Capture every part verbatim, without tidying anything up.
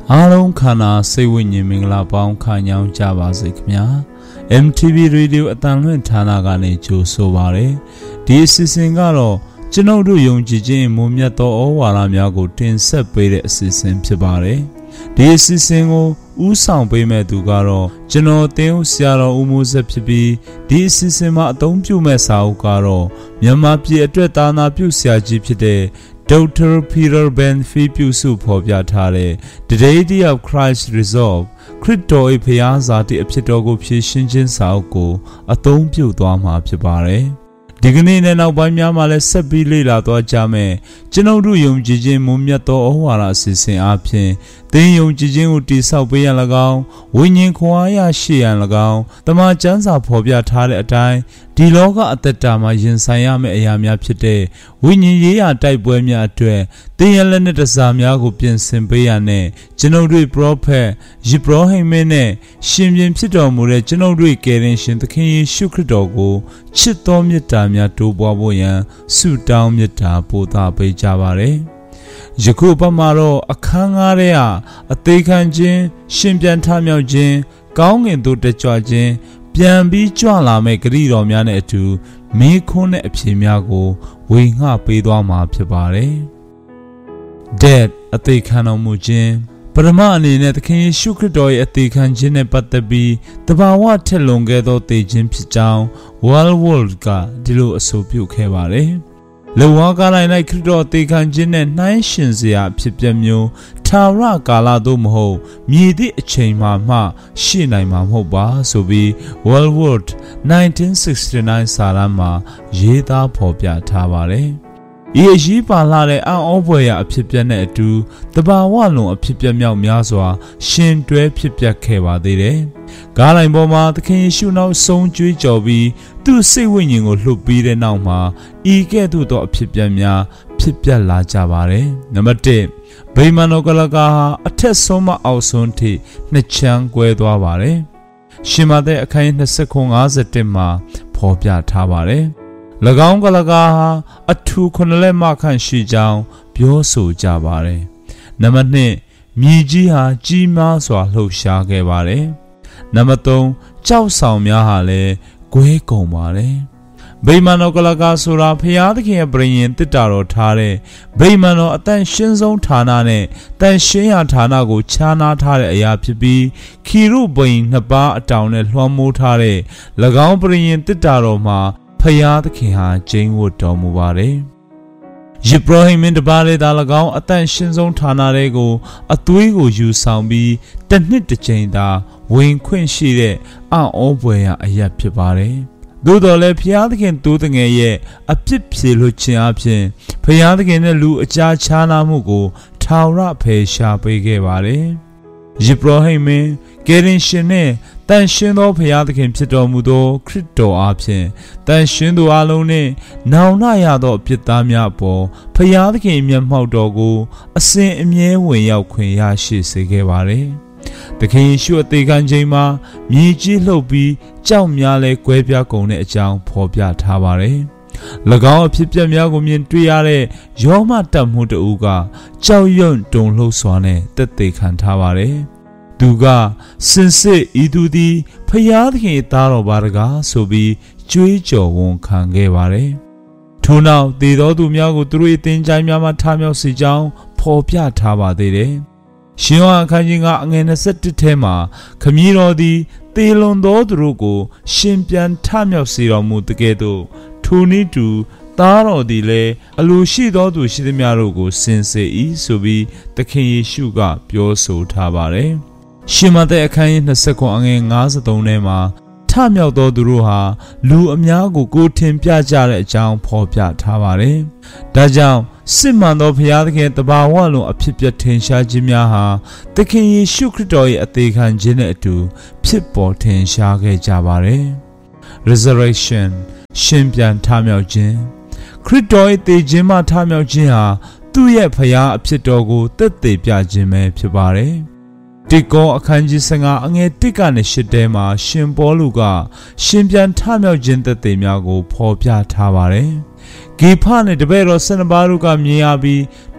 အားလုံးခန္ဓာစိတ်ဝိညာဉ်မင်္ဂလာပေါင်းခံကြောင်းကြပါစေခင်ဗျာ M T V Radio အတန်လွင့်ဌာနကနေကြိုဆိုပါရယ်ဒီအစီအစဉ်ကတော့ကျွန်ုပ်တို့ယုံကြည်ခြင်းမွန်မြတ်သောဩဝါဒများကိုတင်ဆက်ပေးတဲ့အစီအစဉ်ဖြစ်ပါတယ်ဒီအစီအစဉ်ကိုဥဆောင်ပေးမဲ့သူကတော့ကျွန်တော်တင်းဦးဆရာတော်ဦးမိုးဆက်ဖြစ်ပြီးဒီအစီအစဉ်မှာအသုံးပြုမဲ့စာအုပ်ကတော့မြန်မာပြည်အတွက်သာနာပြုဆရာကြီးဖြစ်တဲ့Doctor Peter Benfi ပြုစုဖော်ပြထားတဲ့ The Deity of Christ Resolve ခရစ်တော်၏ဖျားဇာတိအဖြစ်တော်ကိုဖြည့်ရှင်းခြင်းစာအုပ်ကိုအသုံးပြုသွားမှာဖြစ်ပါတယ်ဒီကနေ့နဲ့နောက်ပိုင်းများမှာလည်းဆက်ပြီးလေ့လာသွားကြမယ်ကျွန်ုပ်တို့ယုံကြည်ခြင်းမွန်မြတ်သောဩဝါဒအစီအစဉ်အပြင်သင်ယုံကြည်ခြင်းကိုတည်ဆောက်ပေးရန်၎င်းဝိညာဉ်ခွန်အားရရှိရန်၎င်းတမန်ကျမ်းစာဖော်ပြထားတဲ့အတိုင်းဒီလောကအသက်တာမှာရင်ဆိုင်ရမယ့်အရာများဖြစ်တဲ့ဝိညာဉ်ရေးရာတိုက်ပွဲများအတွက်သင်ရလက်နဲ့တစားများကိုပြင်ဆင်ပေးရတဲ့ကျွန်ုပ်တို့ပရောဖက်ယေဘရဟိမင်းနဲ့ရှင်ပြန်ဖြစ်တော်မူတဲ့ကျွန်ုပ်တို့ကယ်တင်ရှင်သခင်ယေရှုခရစ်တော်ကိုချစ်တော်မြတ်တာများတိုးပွားဖို့ရန်ဆုတောင်းမြတ်တာပို့သပေးကြပါရယ်ယခုပတ်မှာတော့အခန်းငါးထဲကအသေးခံခြင်းရှင်ပြန်ထမြောက်ခြင်းကောင်းငင်သို့တက်ကြွခြင်းပြန်ပြီးကြွလာမဲ့ဂရုတော်များနဲ့အတူမင်းခွန်းတဲ့အဖြေများကိုဝေငှပေးသွားမှာဖြစ်ပါတယ်။ Dead အသေးခံတော်မူခြင်းပရမအနေနဲ့သခင်ယေရှုခရစ်တော်ရဲ့အသေးခံခြင်းနဲ့ပတ်သက်ပြီးတဘာဝထက်လွန်ခဲ့သောသေခြင်းဖြစ်ကြောင်း World World ကဒီလိုအဆိုပြုခဲ့ပါတယ်။လောကကာလ၌ခရစ်တော်အသေးခံခြင်းနဲ့နှိုင်းယှဉ်စရာဖြစ်ပျက်မျိုးထာဝရကာလသို့မဟုတ်မြည်သည့်အချိန်မှမှရှိနိုင်မှာမဟုတ်ပါဆိုပြီး World World nineteen sixty-nine စာတမ်းမှာရေးသားဖော်ပြထားပါတယ်။ဤအရေးပါလာတဲ့အံ့ဩဖွယ်ရာအဖြစ်ပြက်နဲ့အတူတဘာဝလုံးအဖြစ်ပြက်မြောက်များစွာရှင်တွဲဖြစ်ပျက်ခဲ့ပါသေးတယ်။ကားလိုင်ပေါ်မှာသခင်ယေရှုနောက်ဆုံးကြွေးကြော်ပြီးသူ့စိတ်ဝိညာဉ်ကိုလှုပ်ပြီးတဲ့နောက်မှာဤကဲ့သို့သောအဖြစ်ပြက်များဖြစ်ပျက်လာကြပါတယ်။နံပါတ်တစ်ဗိမာန်တော်ကလကာဟာအထက်ဆုံးမှအောက်ဆုံးထိနှစ်ချမ်းကွဲသွားပါတယ်။ရှင်မသက်အခန်းยี่สิบခုငါးสิบเอ็ดမှာဖော်ပြထားပါတယ်။၎င်းကလကာဟာအထူးခုနှစ်လက်မခန့်ရှိကြောင်းပြောဆိုကြပါတယ်။နံပါတ်နှစ်မြေကြီးဟာကြီးမားစွာလှုပ်ရှားခဲ့ပါတယ်။နံပါတ်သုံးကြောက်ဆောင်များဟာလည်းကွဲကုန်ပါတယ်။ဗိမာန်တော်ကလကာဆိုတာဖျားသခင်ရဲ့ပရိညင်တစ်တာတော်ထားတဲ့ဗိမာန်တော်အတန်ရှင်းဆုံးဌာနနဲ့တန်ရှင်းရာဌာနကိုခြားနားထားတဲ့အရာဖြစ်ပြီးခီရုဘိန်နှစ်ပါးအတောင်နဲ့လွှမ်းမိုးထားတဲ့၎င်းပရိညင်တစ်တာတော်မှာဖျားသခင်ဟာကျင်းဝတ်တော်မူပါတယ်။ယေဘရဟိမင်းတပါးလေးသာ၎င်းအတန်ရှင်းဆုံးဌာနတွေကိုအသွေးကိုယူဆောင်ပြီးတစ်နှစ်တစ်ချိန်သာဝင်ခွင့်ရှိတဲ့အံ့ဩဖွယ်ရာအရာဖြစ်ပါတယ်။သို့တော်လည်းဖျားသခင်တိုးတငယ်ရဲ့အပြစ်ဖြေလွှတ်ခြင်းအပြင်ဖျားသခင်နဲ့လူအကြားခြားနာမှုကိုထာဝရဖယ်ရှားပေးခဲ့ပါတယ်။ယေဘရဟိမင်းကယ်တင်ရှင်နဲ့တန်ရှင်းသောဖျားသခင်ဖြစ်တော်မူသောခရစ်တော်အားဖြင့်တန်ရှင်းသူအလုံးနှင့်နောင်နှရသောအပြစ်သားများအပေါ်ဖျားသခင်မျက်မှောက်တော်ကိုအစဉ်အမြဲဝင်ရောက်ခွင့်ရရှိစေခဲ့ပါတယ်။သခင်ယေရှုအသေးခံခြင်းမှာမြေကြီးလှုပ်ပြီးကြောက်များလဲကွဲပြားကုန်တဲ့အကြောင်းဖော်ပြထားပါတယ်။၎င်းအဖြစ်ပြက်များကိုမြင်တွေ့ရတဲ့ယောမတတ်မှုတဦးကကြောက်ရွံ့တုန်လှုပ်စွာနဲ့တက်သေးခံထားပါတယ်။သူကစင်စစ်ဤသူသည်ဖျားသခင်သားတော်ပါတကားဆိုပြီးကြွေးကြော်ဝန်ခံခဲ့ပါတယ်။ထို့နောက်သေသောသူများကိုသူတို့၏သင်္ချိုင်းများမှထမြောက်စေကြောင်းဖော်ပြထားပါသေးတယ်။ရှင်ယောဟန်အခန်းကြီးကအငယ်ยี่สิบเอ็ดထဲမှာခမည်းတော်သည်သေလွန်သောသူတို့ကိုရှင်ပြန်ထမြောက်စေတော်မူတကယ်သို့ထိုနည်းတူသားတော်သည်လည်းအလိုရှိသောသူရှိသမျှတို့ကိုစင်စေ၏ဆိုပြီးသခင်ယေရှုကပြောဆိုထားပါတယ်။ရှင်မသက်အခန်းကြီးยี่สิบခုအငယ်ห้าสิบสามထဲမှာထမြောက်သောသူတို့ဟာလူအများကိုကိုထင်ပြကြတဲ့အကြောင်းဖော်ပြထားပါတယ်။ဒါကြောင့်စစ်မှန်သောဘုရားသခင်တဘာဝလုံးအဖြစ်ပြထင်ရှားခြင်းများဟာသခင်ယေရှုခရစ်တော်ရဲ့အသေးခံခြင်းနဲ့အတူဖြစ်ပေါ်ထင်ရှားခဲ့ကြပါတယ်။ Resurrection ရှင်ပြန်ထမြောက်ခြင်းခရစ်တော်ရဲ့သေခြင်းမှထမြောက်ခြင်းဟာသူ့ရဲ့ဘုရားအဖြစ်တော်ကိုသက်သေပြခြင်းပဲဖြစ်ပါတယ်။တိကောအခန်းကြီး十五အငယ်一ကနေ၈ထဲမှာရှင်ပေါလုကရှင်ပြန်ထမြောက်ခြင်းသက်သေများကိုဖော်ပြထားပါတယ်။ဂေဖနဲ့တပည့်တော်ဆယ်နှစ်ပါးတို့ကမြင်ရပြီး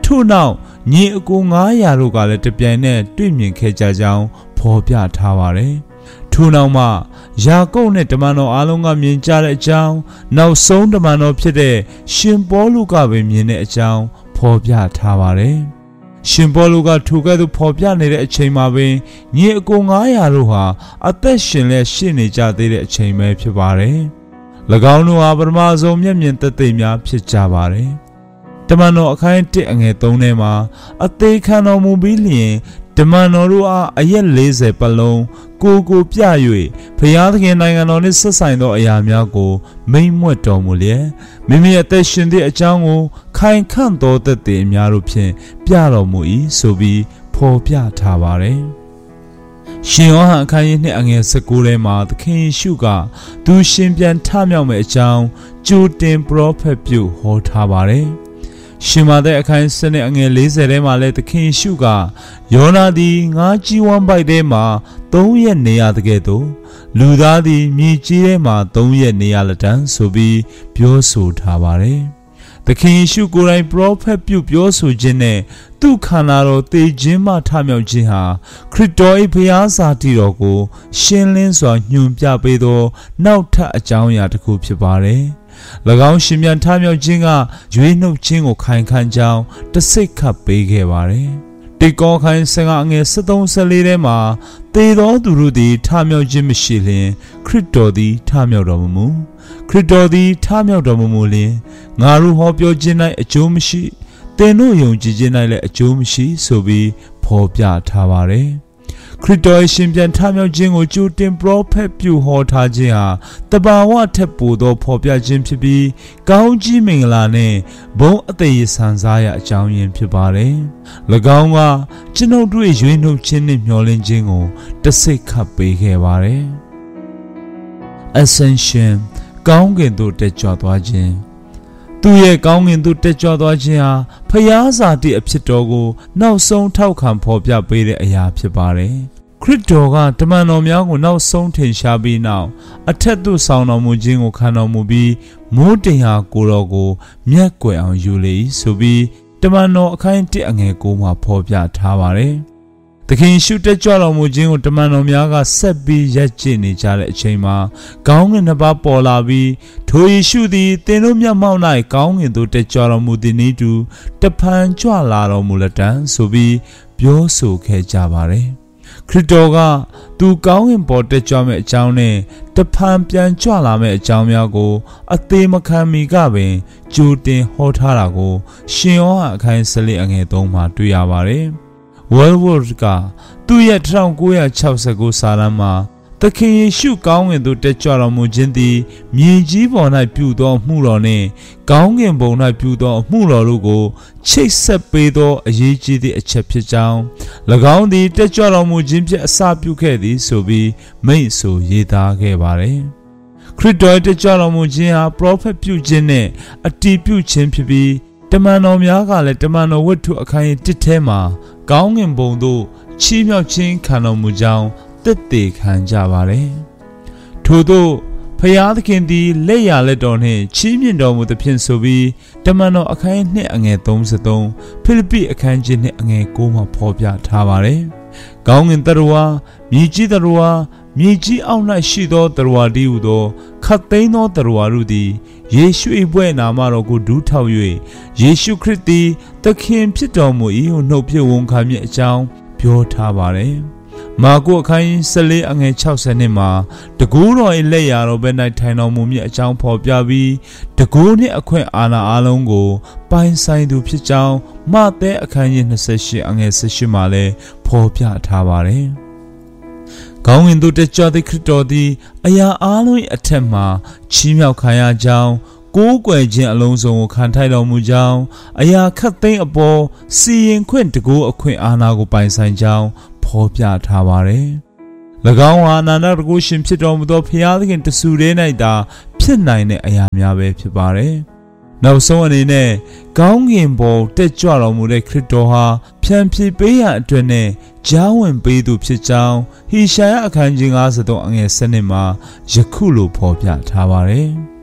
ထို့နောက်ညီအကိုငါးရာတို့ကလည်းတပြိုင်နက်တွေ့မြင်ခဲ့ကြကြောင်းဖော်ပြထားပါတယ်။ထို့နောက်မှယာကုပ်နဲ့တမန်တော်အားလုံးကမြင်ကြတဲ့အကြောင်းနောက်ဆုံးတမန်တော်ဖြစ်တဲ့ရှင်ပေါလုကပဲမြင်တဲ့အကြောင်းဖော်ပြထားပါတယ်။ရှင်ပေါလုကထိုကဲ့သို့ဖော်ပြနေတဲ့အချိန်မှာပင်ညီအကိုငါးရာတို့ဟာအသက်ရှင်လက်ရှိနေကြသေးတဲ့အချိန်ပဲဖြစ်ပါတယ်။၎င်းတို့ဟာပထမဆုံးမျက်မြင်သက်သေများဖြစ်ကြပါတယ်။တမန်တော်အခန်းတစ်အငယ်သုံးထဲမှာအသေးခံတော်မူပြီးလျင်တမန်တော်တို့အားအရက်လေးဆယ်ပတ်လုံးကိုကိုပြ၍ဘုရားသခင်နိုင်ငံတော်နှင့်ဆက်ဆိုင်သောအရာများကိုမိန့်မွက်တော်မူလျက်မိမိအသက်ရှင်သည့်အကြောင်းကိုခိုင်ခန့်သောသက်သေအများတို့ဖြင့်ပြတော်မူ၏ဆိုပြီးဖော်ပြထားပါတယ်။ရှင်ယောဟန်အခန်းကြီးနှစ်အငယ်၁၉ထဲမှာသခင်ယေရှုကသူရှင်ပြန်ထမြောက်မယ့်အကြောင်းကြိုတင်ပရောဖက်ပြုဟောထားပါတယ်။ရှင်မာသက်အခန်းစနစ်အငယ်၄၀ထဲမှာလည်းသခင်ယေရှုကယောနာသည်ငါးကြီးဝမ်းပိုက်ထဲမှာသုံးရက်နေရတဲ့ကဲ့သို့လူသားသည်မြေကြီးထဲမှာသုံးရက်နေရလက်တန်းဆိုပြီးပြောဆိုထားပါတယ်။သခင်ယေရှုကိုယ်တိုင်ပရောဖက်ပြုပြောဆိုခြင်းနဲ့သူ့ခန္ဓာတော်သေခြင်းမှထမြောက်ခြင်းဟာခရစ်တော်၏ဘုရားစာတည်တော်ကိုရှင်းလင်းစွာညွှန်ပြပေးသောနောက်ထပ်အကြောင်းအရာတစ်ခုဖြစ်ပါတယ်။၎င်းရှင်ပြန်ထမြောက်ခြင်းကရွေးနှုတ်ခြင်းကိုခိုင်ခံ့ကြောင်းတစိတ်ခတ်ပေးခဲ့ပါတယ်။တိကောခိုင်ဆင်ကအငယ်၁၃ ၁၄ထဲမှာသေသောသူတို့သည်ထမြောက်ခြင်းမရှိလျင်ခရစ်တော်သည်ထမြောက်တော်မမူခရစ်တော်သည်ထမြောက်တော်မမူလျင်ငါတို့ဟောပြောခြင်း၌အကျိုးမရှိသင်တို့ယုံကြည်ခြင်း၌လည်းအကျိုးမရှိဆိုပြီးဖော်ပြထားပါတယ်။ခရစ်တော်ရှင်ပြန်ထမြောက်ခြင်းကိုကြိုတင်ပရောဖက်ပြုဟောထားခြင်းဟာတဘာဝထက်ပိုသောဖော်ပြခြင်းဖြစ်ပြီးကောင်းကြီးမင်္ဂလာနဲ့ဘုန်းအသက်ရဆန်စားရအကြောင်းရင်းဖြစ်ပါတယ်။၎င်းကကျွန်ုပ်တို့ရွေးနှုတ်ခြင်းနဲ့မျှော်လင့်ခြင်းကိုတစိတ်ခတ်ပေးခဲ့ပါတယ်။ Ascension ကောင်းကင်သို့တက်ကြွသွားခြင်းသူရဲ့ကောင်းကင်သို့တက်ကြွသွားခြင်းဟာဖျားစာတိအဖြစ်တော်ကိုနောက်ဆုံးထောက်ခံဖော်ပြပေးတဲ့အရာဖြစ်ပါတယ်။ခရစ်တော်ကတမန်တော်များကိုနောက်ဆုံးထင်ရှားပြီးနောက်အထက်သို့ဆောင်တော်မူခြင်းကိုခံတော်မူပြီးမိုးတင်ဟာကိုတော်ကိုမျက်ကွယ်အောင်ယူလေဆိုပြီးတမန်တော်အခန်းတစ်အငယ်ကိုမှာဖော်ပြထားပါတယ်။သခင်ရှုတက်ကြွတော်မူခြင်းကိုတမန်တော်များကဆက်ပြီးရပ်ကျင့်နေကြတဲ့အချိန်မှာကောင်းကင်နှစ်ပါးပေါ်လာပြီးထိုယေရှုသည်သင်တို့မျက်မှောက်၌ကောင်းကင်သို့တက်ကြွတော်မူသည်နည်းတူတဖန်ကြွလာတော်မူလက်တံဆိုပြီးပြောဆိုခဲ့ကြပါတယ်။ခရစ်တော်ကသူကောင်းကင်ပေါ်တက်ကြွမဲ့အကြောင်းနဲ့တဖန်ပြန်ကြွလာမဲ့အကြောင်းများကိုအသေးမခံမီကပင်ကြိုတင်ဟောထားတာကိုရှင်ယောဟန်အခန်း၁၄အငယ်၃မှာတွေ့ရပါတယ်။ World ကသူ့ရဲ့၁၉၆၉စာလမ်းမှာသခင်ယေရှုကောင်းကင်သို့တက်ကြွတော်မူခြင်းသည်မြေကြီးပေါ်၌ပြုသောမှုတော်နှင့်ကောင်းကင်ဘုံ၌ပြုသောမှုတော်တို့ကိုချိတ်ဆက်ပေးသောအရေးကြီးသည့်အချက်ဖြစ်ကြောင်း၎င်းသည်တက်ကြွတော်မူခြင်းဖြင့်အစပြုခဲ့သည်ဆိုပြီးမိန့်ဆိုရေးသားခဲ့ပါတယ်။ခရစ်တော်တက်ကြွတော်မူခြင်းဟာပရောဖက်ပြုခြင်းနှင့်အတည်ပြုခြင်းဖြစ်ပြီးတမန်တော်များကလည်းတမန်တော်ဝတ္ထုအခန်းတစ်ထဲမှာကောင်းကင်ဘုံသို့ချီးမြှောက်ခြင်းခံတော်မူကြောင်းသက်သေခံကြပါတယ်။ထို့သောဖျားသခင်သည်လက်ရလက်တော်နှင့်ချီးမြှင့်တော်မူသဖြင့်ဆိုပြီးတမန်တော်အခန်းနှစ်အငယ်၃၃ဖိလိပ္ပိအခန်းကြီးနှစ်အငယ်၉မှာဖော်ပြထားပါတယ်။ကောင်းကင်တရဝါမြေကြီးတရဝါမြေကြီးအောက်၌ရှိသောတရဝါတည်းဟူသောခတ်သိမ်းသောတရဝါတို့သည်ယေရှု၏ဘွဲ့နာမတော်ကိုဒူးထောက်၍ယေရှုခရစ်သည်သခင်ဖြစ်တော်မူ၏ဟုနှုတ်ဖြစ်ဝန်ခံမည်အကြောင်းပြောထားပါတယ်။မာကုအခန်း၁၄အငယ်၆၀နှစ်မှာတကူတော်၏လက်ရာတော်ဘက်၌ထိုင်တော်မူမည်အကြောင်းဖော်ပြပြီးတကူနှင့်အခွင့်အာဏာအလုံးကိုပိုင်ဆိုင်သူဖြစ်ကြောင်းမဿဲအခန်းကြီး၂၈အငယ်၁၈မှာလည်းဖော်ပြထားပါတယ်။ကောင်းကင်သို့တက်ကြွသည့်ခရစ်တော်သည်အရာအားလုံး၏အထက်မှချီးမြှောက်ခံရကြောင်းကိုးကွယ်ခြင်းအလုံးစုံကိုခံထိုက်တော်မူကြောင်းအရာခတ်သိမ်းအပေါ်စီရင်ခွင့်တကူအခွင့်အာဏာကိုပိုင်ဆိုင်ကြောင်းဖော်ပြထားပါတယ်။၎င်းဟာအနန္တတကုရှင်ဖြစ်တော်မူသောဖျားသခင်တဆူတည်း၌သာဖြစ်နိုင်တဲ့အရာများပဲဖြစ်ပါတယ်။နောက်ဆုံးအနေနဲ့ကောင်းကင်ပေါ်တက်ကြွတော်မူတဲ့ခရစ်တော်ဟာဖြန်ဖြေပေးရန်အတွက်နဲ့ကြားဝင်ပေးသူဖြစ်ကြောင်းဟေရှာယအခန်းကြီး၅၃အငယ်၁၂မှာယခုလိုဖော်ပြထားပါတယ်။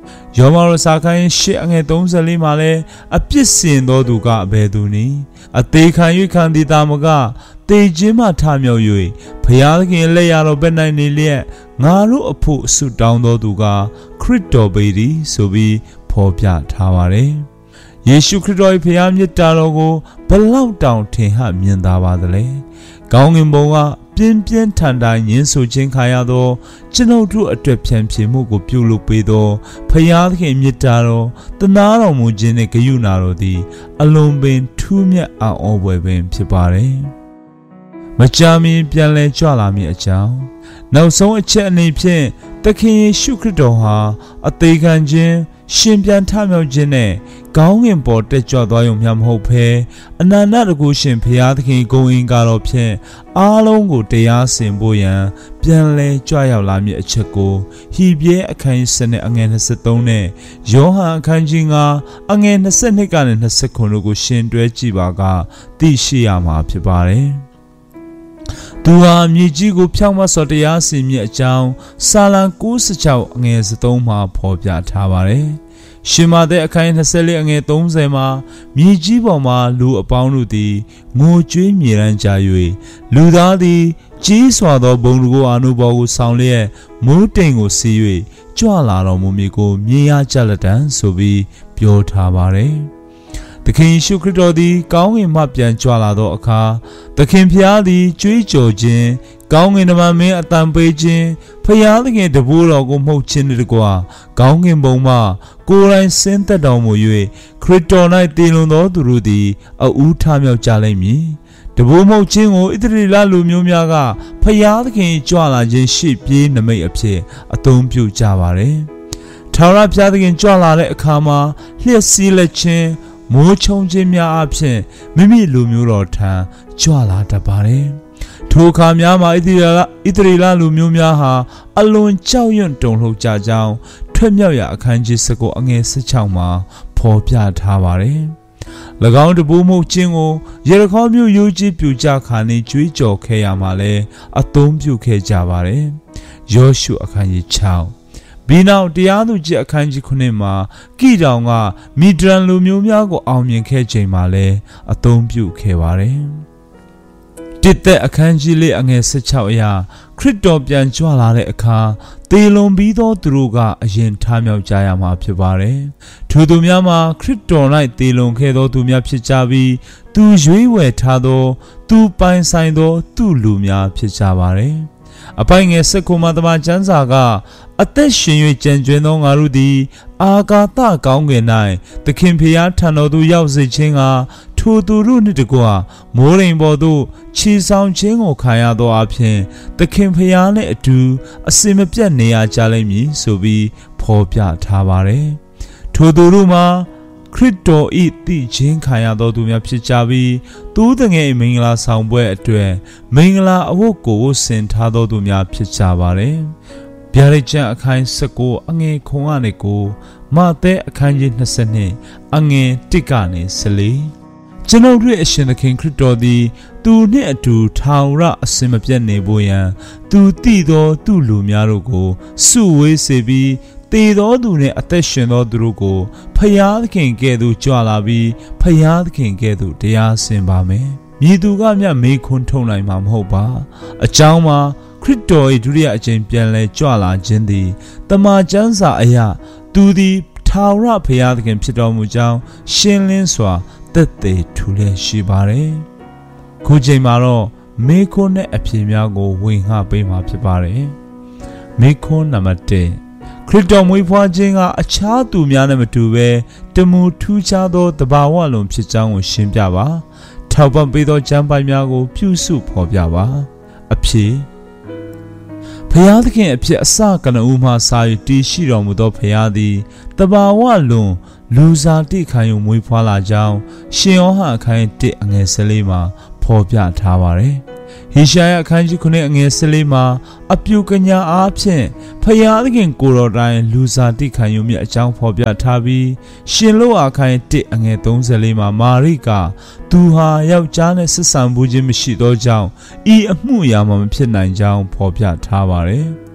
ယောမရောစာခိုင်းရှစ်အငယ်သုံးဆယ်လေးမှာလည်းအပြစ်စင်သောသူကအဘယ်သူနည်းအသေးခံ၍ခံသည်တာမကတေခြင်းမှထမြောက်၍ဘုရားသခင်လက်ရတော်ဘက်၌နေလျက်ငါတို့အဖို့ဆုတောင်းသောသူကခရစ်တော်ပေသည်ဆိုပြီးဖော်ပြထားပါတယ်ယေရှုခရစ်တော်၏ဘုရားမြတ်တာတော်ကိုဘလောက်တောင်ထင်ဟမြင်သာပါသလဲကောင်းကင်ဘုံကပြင်းပြင်းထန်ထန်ညှင်းဆိုခြင်းခံရသောကျွန်ုပ်တို့အတွက်ဖြန့်ဖြေမှုကိုပြုလုပ်ပေးသောဘုရားသခင်မြတ်တာတော်တနာတော်မူခြင်းနှင့်ဂရုဏာတော်သည်အလွန်ပင်ထူးမြတ်အံ့ဩဖွယ်ပင်ဖြစ်ပါတယ်မကြာမီပြန်လည်ကြွလာမည်အကြောင်းနောက်ဆုံးအချက်အနေဖြင့်သခင်ယေရှုခရစ်တော်ဟာအသေးခံခြင်းရှင်ပြန်ထမြောက်ခြင်းနဲ့ကောင်းကင်ပေါ်တက်ကြွသွားရုံမျှမဟုတ်ဘဲအနန္တတကုရှင်ဘုရားသခင်ဂုဏ်အင်္ဂါတော်ဖြင့်အားလုံးကိုတရားစင်ဖို့ရန်ပြန်လဲကြွရောက်လာမည်အချက်ကိုဟိပြဲအခန်းကြီးစနစ်အငယ်နှစ်ဆယ်သုံးနဲ့ယောဟန်အခန်းကြီးငါအငယ်နှစ်ဆယ်နှစ်ကနေနှစ်ဆယ်ခုတို့ကိုရှင်တွဲကြည့်ပါကသိရှိရမှာဖြစ်ပါတယ်သူဟာမြေကြီးကိုဖြောင့်မတ်စွာတရားစီရင်မည်အကြောင်းစာလံကိုးဆယ်ခြောက်အငယ်သုံးမှာဖော်ပြထားပါတယ်။ရှင်မာသက်အခန်းနှစ်ဆယ်လေးအငယ်သုံးဆယ်မှာမြေကြီးပေါ်မှာလူအပေါင်းတို့သည်ငိုကြွေးမြေရန်ကြ၍လူသားသည်ကြီးစွာသောဘုံကိုအာနုဘော်ကိုဆောင်လျက်မိုးတိမ်ကိုစီး၍ကြွလာတော်မူမည်ကိုမြင်ရကြလက်တံဆိုပြီးပြောထားပါတယ်။သခင်ယေရှုခရစ်တော်သည်ကောင်းကင်မှပြန်ကြွလာသောအခါသခင်ဖျားသည်ကြွေးကြော်ခြင်းကောင်းကင်တမန်မင်းအတန်ပေးခြင်းဖျားသခင်တပည့်တော်ကိုမှုတ်ခြင်းတကွာကောင်းကင်ဘုံမှကိုယ်တိုင်ဆင်းသက်တော်မူ၍ခရစ်တော်၌တည်လွန်သောသူတို့သည်အဦးထမြောက်ကြလိမ့်မည်တပည့်မှုတ်ခြင်းကိုဣသရေလလူမျိုးများကဖျားသခင်ကြွလာခြင်းရှေ့ပြေးနမိတ်အဖြစ်အသုံးပြုကြပါတယ်ထာဝရဘုရားသခင်ကြွလာတဲ့အခါမှာလျှက်စီးလက်ခြင်းမိုးချုံခြင်းများအဖြစ်မိမိလူမျိုးတော်ထံကြွလာတတ်ပါတယ်။ထိုအခါများမှာဣသရေလဣသရေလလူမျိုးများဟာအလွန်ကြောက်ရွံ့တုန်လှုပ်ကြကြောင်းထွက်မြောက်ရာအခန်းကြီး၁၉အငယ်၁၆မှာဖော်ပြထားပါတယ်။၎င်းတပူးမှုခြင်းကိုယေရခေါမြို့ရိုးကြီးပြူကြခါနေကြွေးကြော်ခဲ့ရမှာလဲအသုံးပြုခဲ့ကြပါတယ်။ယောရှုအခန်းကြီး၆ဘီနောက်တရားသူကြီးအခန်းကြီးခုနှစ်မှာကိတောင်ကမီဒရန်လူမျိုးများကိုအောင်မြင်ခဲ့ချိန်မှာလည်းအသုံးပြုခဲ့ပါတယ်။တစ်သက်အခန်းကြီးလေးအငယ်၁၆အရာခရစ်တော်ပြန်ကြွလာတဲ့အခါသေလွန်ပြီးသောသူတို့ကအရင်ထမြောက်ကြရမှာဖြစ်ပါတယ်။ထိုသူများမှာခရစ်တော်၌သေလွန်ခဲ့သောသူများဖြစ်ကြပြီးသူရွေးဝယ်ထားသောသူပိုင်ဆိုင်သောသူလူများဖြစ်ကြပါတယ်။အပိုင်ငယ်စက္ကုမသမာကျမ်းစာကအသက်ရှင်၍ကြံကျွင်းသောငါတို့သည်အာကာသကောင်းကင်၌သခင်ဖျားထံတော်သို့ရောက်စေခြင်းကထိုသူတို့နှင့်တကွမိုးရိမ်ပေါ်သို့ခြေဆောင်ခြင်းကိုခံရသောအဖြစ်သခင်ဖျားနှင့်အတူအစင်မပြတ်နေရကြလိမ့်မည်ဆိုပြီးဖော်ပြထားပါတယ်။ထိုသူတို့မှာခရစ်တော်၏သိခြင်းခံရသောသူများဖြစ်ကြပြီးသူတငယ်မင်္ဂလာဆောင်ပွဲအတွက်မင်္ဂလာအဝတ်ကိုဝတ်ဆင်ထားသောသူများဖြစ်ကြပါတယ်။ဗျာဒိတ်ကျမ်းအခန်း၁၉အငယ်ခုံကနေကိုမဿဲအခန်းကြီး၂၂အငယ်၁ကနေ၁၄ကျွန်ုပ်တို့အရှင်သခင်ခရစ်တော်သည်သူနှင့်အတူထာဝရအစင်မပြတ်နေဖို့ရန်သူတည်သောသူလူများတို့ကိုစုဝေးစေပြီးတေသောသူနှင့်အသက်ရှင်သောသူတို့ကိုဖျားသခင်ကဲ့သို့ကြွလာပြီးဖျားသခင်ကဲ့သို့တရားစင်ပါမယ်။မြည်သူကမြတ်မေးခွန်းထုတ်နိုင်မှာမဟုတ်ပါ။အကြောင်းမှာခရစ်တော်၏ဒုတိယအကြိမ်ပြန်လည်ကြွလာခြင်းသည်တမန်ကျမ်းစာအရသူသည်ထာဝရဘုရားသခင်ဖြစ်တော်မူကြောင်းရှင်းလင်းစွာသက်သေထူလျက်ရှိပါတယ်။ခုချိန်မှာတော့မေးခွန်းနဲ့အဖြေများကိုဝင်ငှပေးမှာဖြစ်ပါတယ်။မေးခွန်းနံပါတ်၁ခရစ်တော်မွေးဖွားခြင်းကအခြားသူများနဲ့မတူဘဲတမူထူးခြားသောတဘာဝလုံးဖြစ်ကြောင်းကိုရှင်းပြပါထောက်ပံ့ပေးသောကျမ်းပိုင်များကိုပြုစုဖော်ပြပါအဖြေဖျားသခင်အဖြစ်အစကနဦးမှစာ၍တည်ရှိတော်မူသောဖျားသည်တဘာဝလုံးလူစားတိခံယူမွေးဖွားလာကြောင်းရှင်ယောဟန်အခန်း၁အငယ်၁၄မှာဖော်ပြထားပါတယ်ဟေရှာယအခန်းကြီးခုနှစ်အငယ်၁၄မှာအပြုကညာအားဖြင့်ဖျားသခင်ကိုယ်တော်တိုင်လူစားတိခံယူမြတ်အကြောင်းဖော်ပြထားပြီးရှင်လောအခန်း၁အငယ်၃၄မှာမာရိကသူဟာယောက်ျားနဲ့ဆက်ဆံမှုခြင်းမရှိသောကြောင့်ဤအမှုအရာမှမဖြစ်နိုင်ကြောင်းဖော်ပြထားပါတယ်။သူ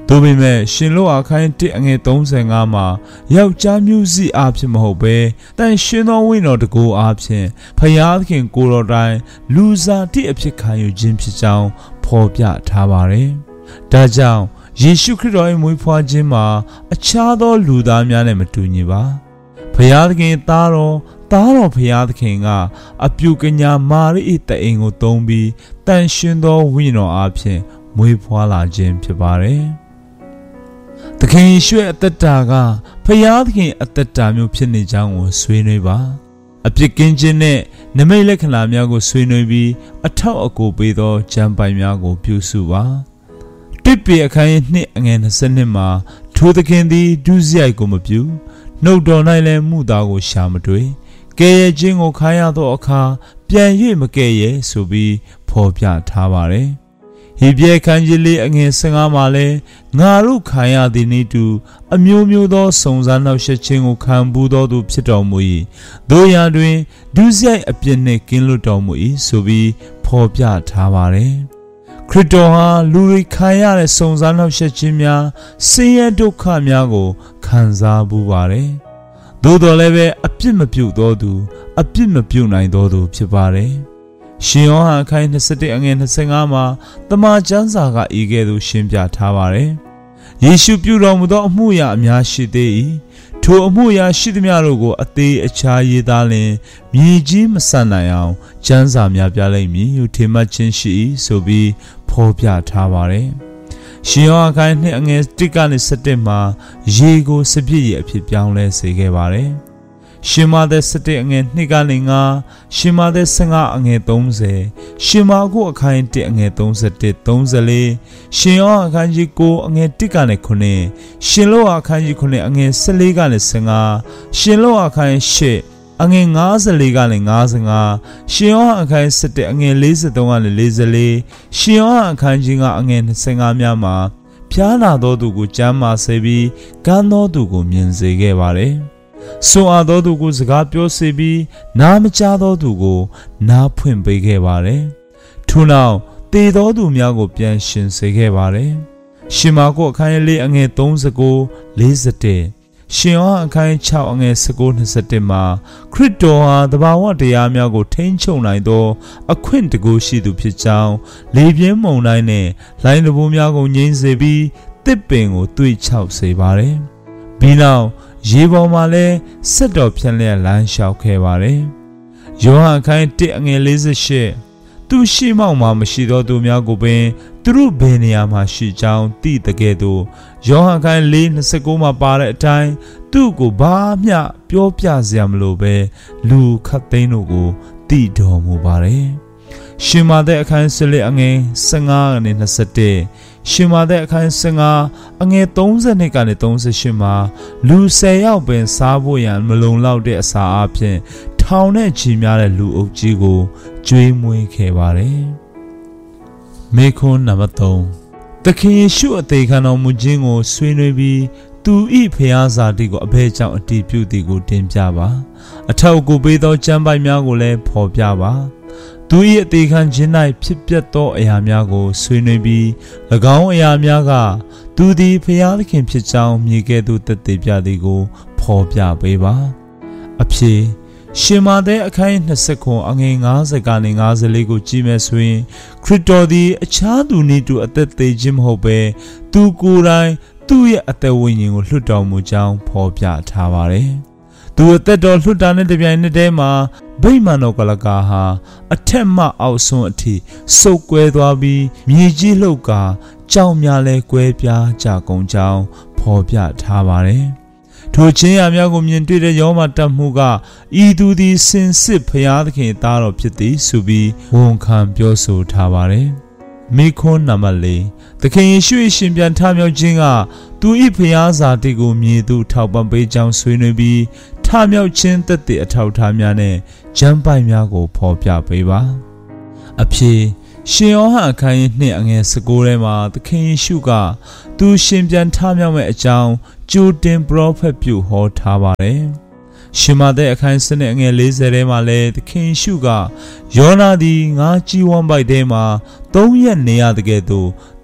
သို့ပေမဲ့ရှင်လို့အခန်းတစ်အငယ်သုံးဆယ်ငါမှာယောက်ျားမျိုးစိအားဖြင့်မဟုတ်ဘဲတန်ရှင်သောဝိညာဉ်တော်တကူအားဖြင့်ဖျားသခင်ကိုယ်တော်တိုင်လူစားတိအဖြစ်ခံယူခြင်းဖြစ်ကြောင်းဖော်ပြထားပါတယ်။ဒါကြောင့်ယေရှုခရစ်တော်၏မွေးဖွားခြင်းမှာအခြားသောလူသားများနဲ့မတူညီပါ။ဖျားသခင်သားတော်သားတော်ဖျားသခင်ကအပြုကညာမာရိ၏တအိမ်ကိုသုံးပြီးတန်ရှင်သောဝိညာဉ်တော်အားဖြင့်မွေးဖွားလာခြင်းဖြစ်ပါတယ်။သခင်ယေရှုရဲ့အသက်တာကဖျားသခင်အသက်တာမျိုးဖြစ်နေကြောင်းကိုဆွေးနွေးပါအပြစ်ကင်းခြင်းနဲ့နမိတ်လက္ခဏာများကိုဆွေးနွေးပြီးအထောက်အကူပေးသောကျမ်းပိုင်များကိုပြုစုပါတစ်ပေအခန်းရဲ့နှစ်အငယ်၂၂မှာထိုသခင်သည်ဒုစရိုက်ကိုမပြုနှုတ်တော်၌လည်းမှုသားကိုရှာမတွေ့ကဲရဲ့ခြင်းကိုခါရသောအခါပြန်၍မကဲရဲ့ဆိုပြီးဖော်ပြထားပါတယ်ဟေဘရဲခန်းကြီးလေးအငယ်၁၅မှာလဲငါတို့ခံရသည်နည်းတူအမျိုးမျိုးသောစုံစမ်းနှောက်ယှက်ခြင်းကိုခံပူးသောသူဖြစ်တော်မူ၏တို့ရာတွင်ဒုစရိုက်အပြစ်နှင့်ကင်းလွတ်တော်မူ၏ဆိုပြီးဖော်ပြထားပါတယ်ခရစ်တော်ဟာလူတွေခံရတဲ့စုံစမ်းနှောက်ယှက်ခြင်းများဆင်းရဲဒုက္ခများကိုခံစားပူးပါတယ်သို့တော်လည်းပဲအပြစ်မပြုသောသူအပြစ်မပြုနိုင်သောသူဖြစ်ပါတယ်ရှင်ယောဟန်အခန်း၂၁အငယ်၂၅မှာတမန်ကျမ်းစာကဤကဲ့သို့ရှင်းပြထားပါတယ်။ယေရှုပြုတော်မူသောအမှုရာအများရှိသေး၏။ထိုအမှုရာရှိသမျှတို့ကိုအသေးအခြားရေးသားလျင်မြေကြီးမဆန်နိုင်အောင်ကျမ်းစာများပြလိမ့်မည်ဟုထင်မှတ်ခြင်းရှိ၏ဆိုပြီးဖော်ပြထားပါတယ်။ရှင်ယောဟန်အခန်း၂အငယ်၁ကနေ၁၁မှာရေကိုစပြည့်ရအဖြစ်ပြောင်းလဲစေခဲ့ပါတယ်။ရှင်မာသက်၁၁အငယ်၂ကနေ၅ရှင်မာသက်၁၅အငယ်၃၀ရှင်မာကုအခန်း၁အငယ်၃၁ ၃၄ရှင်ယောအခန်းကြီး၉အငယ်၁ကနေ၉ရှင်လောအခန်းကြီး၉အငယ်၁၄ကနေ၁၅ရှင်လောအခန်း၈အငယ်၅၄ကနေ၅၅ရှင်ယောအခန်း၁၁အငယ်၄၃ကနေ၄၄ရှင်ယောအခန်းကြီး၅အငယ်၂၅များမှာဖျားနာသောသူကိုကျမ်းမာစေပြီးကမ်းသောသူကိုမြင်စေခဲ့ပါတယ်ဆိုအပ်သောသူကိုစကားပြောစေပြီးနားမကြားသောသူကိုနားဖွင့်ပေးခဲ့ပါတယ်။ထို့နောက်သေသောသူများကိုပြန်ရှင်စေခဲ့ပါတယ်။ရှင်မာကုအခန်းလေးအငယ်၃၉ ၄၁ရှင်ယောဟန်အခန်း၆အငယ်၁၉ ၂၁မှာခရစ်တော်ဟာသဘာဝတရားများကိုထိန်းချုပ်နိုင်သောအခွင့်တကူရှိသူဖြစ်ကြောင်းလေပြင်းမုန်တိုင်းနဲ့လိုင်းတဘိုးများကိုငြိမ်းစေပြီးတစ်ပင်ကိုသွေ့ချောက်စေပါတယ်။ပြီးနောက်ရေပေါ်မှာလဲဆက်တော်ဖြန့်လျက်လမ်းလျှောက်ခဲ့ပါတယ်။ယောဟန်အခန်း၁အငယ်၄၈သူရှိမောက်မှာမရှိသောသူများကိုပင်သူတို့ဘယ်နေရာမှာရှိကြောင်းသိတဲ့ကဲ့သို့ယောဟန်အခန်း၄၂၉မှာပါတဲ့အတိုင်းသူ့ကိုဘာမျှပြောပြစရာမလိုပဲလူခတ်သိန်းတို့ကိုသိတော်မူပါတယ်။ရှင်မာသက်အခန်း၁၄အငယ်၁၅ကနေ၂၁ရှင်မာသက်အခန်း၁၅အငယ်၃၂ကနေ၃၈မှာလူ၁၀ယောက်ပင်စားဖို့ရန်မလုံလောက်တဲ့အစာအပြင်ထောင်နဲ့ချီများတဲ့လူအုပ်ကြီးကိုကျွေးမွေးခဲ့ပါတယ်။မေခွန်းနံပါတ်၃သခင်ယေရှုအသေးခံတော်မူခြင်းကိုဆွေးနွေးပြီးသူ၏ဖျားစာတိကိုအဘဲကြောင့်အတည်ပြုသည်ကိုတင်ပြပါအထောက်အကူပေးသောကျမ်းပိုက်များကိုလည်းဖော်ပြပါသူ၏အသေးခံခြင်း၌ဖြစ်ပျက်သောအရာများကိုဆွေးနွေးပြီး၎င်းအရာများကသူသည်ဖျားသခင်ဖြစ်ကြောင်းမြေကဲ့သို့သက်သေပြသည်ကိုဖော်ပြပေးပါအဖြစ်ရှင်မာသက်အခန်း၂၉အငယ်၅၀ကနေ၅၄ကိုကြည့်မယ်ဆိုရင်ခရစ်တော်သည်အခြားသူနည်းတူအသက်သေးခြင်းမဟုတ်ပဲသူကိုယ်တိုင်သူ့ရဲ့အသက်ဝိညာဉ်ကိုလွှတ်တော်မူကြောင်းဖော်ပြထားပါတယ်။သူအသက်တော်လွှတ်တာနဲ့တပြိုင်နက်တည်းမှာဗိမာန်တော်ကလကာဟာအထက်မှအောက်ဆုံးအထိစုပ်ကွဲသွားပြီးမြေကြီးလှုပ်ကာကြောင်များလဲကွဲပြားကြကုန်ကြောင်းဖော်ပြထားပါတယ်။ထိုချင်းရများကိုမြင်တွေ့တဲ့ယောမတတ်မှုကဤသူသည်စင်စစ်ဖျားသခင်သားတော်ဖြစ်သည်ဆိုပြီးဝန်ခံပြောဆိုထားပါတယ်။မိခွန်းနံပါတ်၄သခင်ယေရှု၏ရှင်ပြန်ထမြောက်ခြင်းကသူ၏ဖျားစာတိကိုမြေသူထောက်ပံ့ပေးကြောင်းဆွေးနွေးပြီးထမြောက်ခြင်းသက်သေအထောက်ထားများနဲ့ကျမ်းပိုက်များကိုဖော်ပြပေးပါအဖြစ်ရှင်ယောဟန်အခန်းကြီး၂အငယ်၁၉ထဲမှာသခင်ယေရှုကသူရှင်ပြန်ထမြောက်မဲ့အကြောင်းကြိုတင်ပရောဖက်ပြုဟောထားပါတယ်ရှင်မာသက်အခန်း၁၂အငယ်၄၀ထဲမှာလည်းသခင်ယေရှုကယောနာသည်ငါကြီးဝမ်းပိုက်ထဲမှာသုံးရက်နေရတဲ့ကဲ့သို့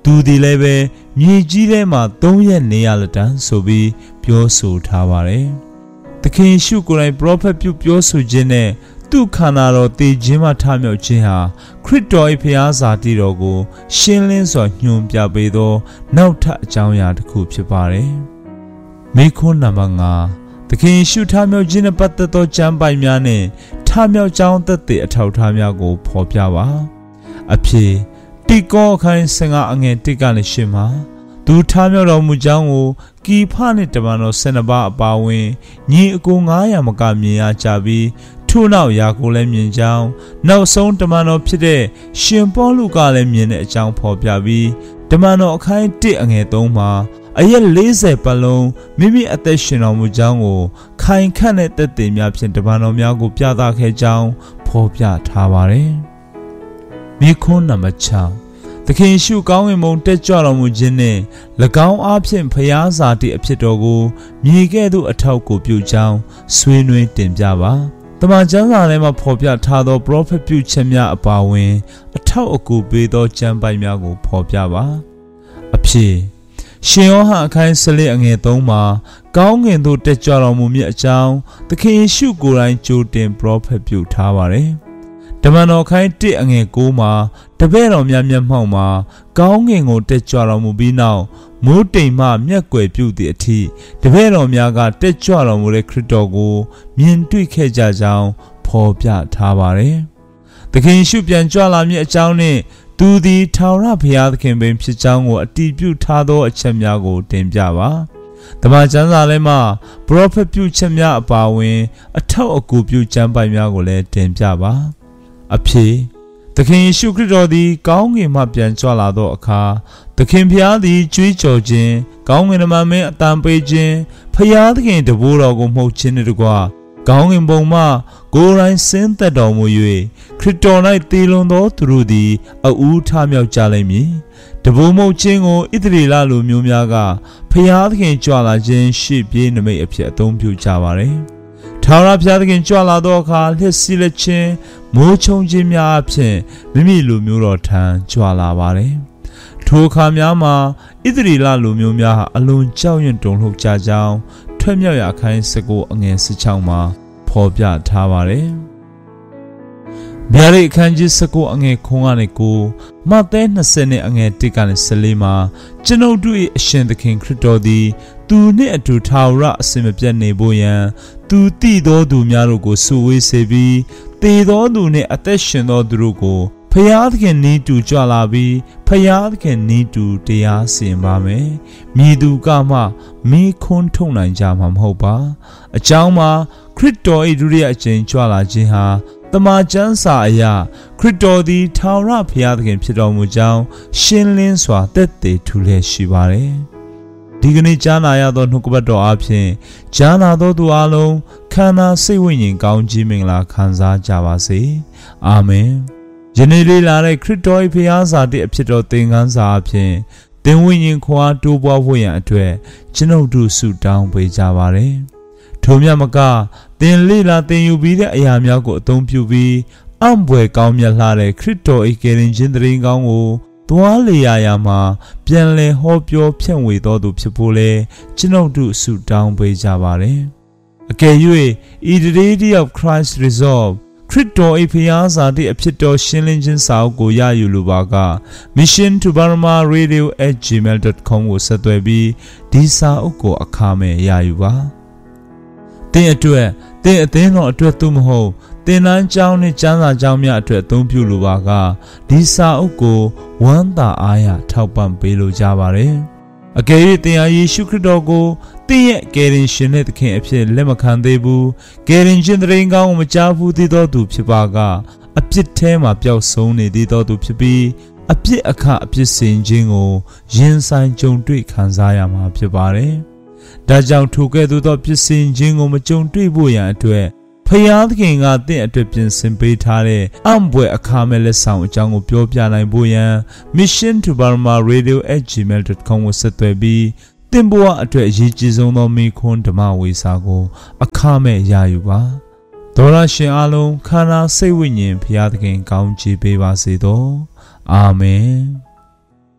သူဒီလည်းပဲမြေကြီးထဲမှာသုံးရက်နေရလက်တန်းဆိုပြီးပြောဆိုထားပါတယ်။သခင်ယေရှုကိုယ်တိုင်ပရောဖက်ပြုပြောဆိုခြင်းနဲ့သူ့ခန္ဓာတော်တည်ခြင်းမှထမြောက်ခြင်းဟာခရစ်တော်၏ဖျားစာတိတော်ကိုရှင်းလင်းစွာညွှန်ပြပေးသောနောက်ထပ်အကြောင်းအရာတစ်ခုဖြစ်ပါတယ်။မိခွန်းနံပါတ်၅သခင်ယေရှုထမြောက်ခြင်းနဲ့ပတ်သက်သောကျမ်းပိုင်များနဲ့ထမြောက်ကြောင်းသက်သေအထောက်အထားများကိုဖော်ပြပါ။အဖြစ်တိကောအခန်းဆယ်ငါအငယ်တစ်ကနေရှင်းမှာသူထမြောက်တော်မူကြောင်းကိုကီဖနှင့်တမန်တော်ဆယ်နှစ်ပါးအပါအဝင်ညီအကိုငါးရာမကမြင်ရကြပြီးထို့နောက်ယာကိုလည်းမြင်ကြောင်းနောက်ဆုံးတမန်တော်ဖြစ်တဲ့ရှင်ပေါလုကလည်းမြင်တဲ့အကြောင်းဖော်ပြပြီးတမန်တော်အခန်းတစ်အငယ်သုံးမှာအရက်လေးဆယ်ပတ်လုံးမိမိအသက်ရှင်တော်မူကြောင်းကိုခိုင်ခန့်တဲ့သက်သေများဖြင့်တမန်တော်များကိုပြသခဲ့ကြောင်းဖော်ပြထားပါတယ်။မိခွန်းနံပါတ်၆သခင်ယေရှုကောင်းကင်ဘုံတက်ကြွတော်မူခြင်းနှင့်၎င်းအားဖြင့်ဖျားစာတိအဖြစ်တော်ကိုမြေကဲ့သို့အထောက်ကိုပြုကြောင်းဆွေးနွေးတင်ပြပါတမန်ကျမ်းစာထဲမှာဖော်ပြထားသောပရောဖက်ပြုချက်များအပါအဝင်အထောက်အကူပေးသောကျမ်းပိုင်များကိုဖော်ပြပါအဖြစ်ရှင်ယောဟန်အခန်းဆယ်လေးအငယ်သုံးမှာကောင်းကင်သို့တက်ကြွတော်မူမည်အကြောင်းသခင်ယေရှုကိုယ်တိုင်ကြိုတင်ပရောဖက်ပြုထားပါတယ်တမန်တော်ခိုင်းတစ်အငယ်ကိုမှာတပည့်တော်များမျက်မှောက်မှာကောင်းကင်ကိုတက်ကြွတော်မူပြီးနောက်မိုးတိမ်မှမျက်ကွယ်ပြုသည့်အထိတပည့်တော်များကတက်ကြွတော်မူတဲ့ခရစ်တော်ကိုမြင်တွေ့ခဲ့ကြကြောင်းဖော်ပြထားပါတယ်။သခင်ယေရှုပြန်ကြွလာမည့်အကြောင်းနှင့်သူသည်ထာဝရဘုရားသခင်ပင်ဖြစ်ကြောင်းကိုအတည်ပြုထားသောအချက်များကိုတင်ပြပါ။တမန်ကျမ်းစာထဲမှာပရောဖက်ပြုချက်များအပါအဝင်အထောက်အကူပြုကျမ်းပိုင်များကိုလည်းတင်ပြပါ။အဖြစ်သခင်ယေရှုခရစ်တော်သည်ကောင်းကင်မှပြန်ကြွလာသောအခါသခင်ဖျားသည်ကြွေးကြော်ခြင်းကောင်းကင်နမမင်းအတန်ပေးခြင်းဖျားသခင်တဘိုးတော်ကိုမှုတ်ခြင်းနှင့်တကွကောင်းကင်ဘုံမှကိုယ်တိုင်ဆင်းသက်တော်မူ၍ခရစ်တော်၌တည်လွန်သောသူတို့သည်အဦးထမြောက်ကြလိမ့်မည်တဘိုးမှုတ်ခြင်းကိုဣသရေလလူမျိုးများကဖျားသခင်ကြွလာခြင်းရှေ့ပြေးနမိတ်အဖြစ်အသုံးပြုကြပါれထာဝရဘုရားသခင်ကြွလာသောအခါလှစ်စီးလက်ခြင်းမိုးချုံခြင်းများအဖြစ်မိမိလူမျိုးတော်ထံကြွလာပါတယ်။ထိုအခါများမှာဣသရေလလူမျိုးများဟာအလွန်ကြောက်ရွံ့တုန်လှုပ်ကြကြောင်းထွက်မြောက်ရာခိုင်းစကိုအငယ်၁၆မှာဖော်ပြထားပါတယ်။ဗျာဒိတ်အခန်းကြီး၁၉အငယ်ခွန်ကနေကိုမဿဲ၂၀နဲ့အငယ်၁ကနေ၁၄မှာကျွန်ုပ်တို့၏အရှင်သခင်ခရစ်တော်သည်သူနှင့်အတူထာဝရအစဉ်မပြတ်နေဖို့ရန်သူတည်သောသူများတို့ကိုစုဝေးစေပြီးတည်သောသူနှင့်အသက်ရှင်သောသူတို့ကိုဖယားသခင်နီးတူကြွလာပြီးဖယားသခင်နီးတူတရားစီရင်ပါမယ်။မြည်သူကမှမိခွန်းထုတ်နိုင်ကြမှာမဟုတ်ပါ။အကြောင်းမှာခရစ်တော်၏ဒုတိယအကြိမ်ကြွလာခြင်းဟာတမန်ကျမ်းစာအရခရစ်တော်သည်ထာဝရဘုရားသခင်ဖြစ်တော်မူကြောင်းရှင်းလင်းစွာသက်သေထူလျက်ရှိပါတယ်။ဒီကနေ့ကြားနာရသောနှုတ်ကပတ်တော်အပြင်ကြားနာသောသူအလုံးခန္ဓာစိတ်ဝိညာဉ်ကောင်းကြီးမင်္ဂလာခံစားကြပါစေ။အာမင်။ယနေ့လေးလာတဲ့ခရစ်တော်၏ဘုရားစာတိအဖြစ်တော်သင်ခန်းစာအပြင်သင်ဝိညာဉ်ခွာတိုးပွားဖို့ရန်အတွက်ကျွန်ုပ်တို့ဆုတောင်းပေးကြပါရစေ။ထိုမြတ်မကသင်လေးလာသင်ယူပြီးတဲ့အရာများကိုအသုံးပြုပြီးအံ့ဘွယ်ကောင်းမြတ်လှတဲ့ခရစ်တော်၏ကယ်တင်ခြင်းတရင်ကောင်းကိုသွားလေရာရာမှာပြန်လည်ဟောပြောဖြန့်ဝေတော်သူဖြစ်ဖို့လဲကျွန်ုပ်တို့ဆုတောင်းပေးကြပါရစေ။အကယ်၍ in the day of Christ resolve ခရစ်တော်၏ဖျားစာတိအဖြစ်တော်ရှင်းလင်းခြင်းစာအုပ်ကိုရယူလိုပါက mission to burma radio at gmail dot com ကိုဆက်သွယ်ပြီးဒီစာအုပ်ကိုအခမဲ့ရယူပါ။သင်အတွက်သင်အသင်းတော်အတွက်သို့မဟုတ်သင်တန်းကျောင်းနဲ့ကျမ်းစာကျောင်းများအတွက်အသုံးပြုလိုပါကဒီစာအုပ်ကိုဝမ်းသာအားရထောက်ပံ့ပေးလိုကြပါရစေ။အကယ်၍သင်ဟာယေရှုခရစ်တော်ကိုသင်ရဲ့ကယ်တင်ရှင်နဲ့သခင်အဖြစ်လက်မခံသေးဘူးကယ်တင်ရှင်တရင်ကောင်းကိုမကြားဘူးသေးသောသူဖြစ်ပါကအပြစ်ထဲမှာပျောက်ဆုံးနေသေးသောသူဖြစ်ပြီးအပြစ်အခအပြစ်စင်ခြင်းကိုရင်ဆိုင်ကြုံတွေ့ခံစားရမှာဖြစ်ပါတယ်။ဒါကြောင့်ထိုကဲ့သို့သောပြစ်စင်ခြင်းကိုမကြုံတွေ့ဖို့ရန်အတွက်ဖယားသခင်ကသင်အတွက်ပြင်ဆင်ပေးထားတဲ့အံ့ဘွယ်အခါမဲ့လက်ဆောင်အကြောင်းကိုပြောပြနိုင်ဖို့ရန် mission to burma radio at gmail dot com ကိုဆက်သွယ်ပြီးသင်ဘဝအတွက်အရေးကြီးဆုံးသောမိခွန်းဓမ္မဝေစာကိုအခမဲ့ရယူပါ။သောရရှင်အလုံးခန္ဓာစိတ်ဝိညာဉ်ဖယားသခင်ကောင်းချီးပေးပါစေသောအာမင်။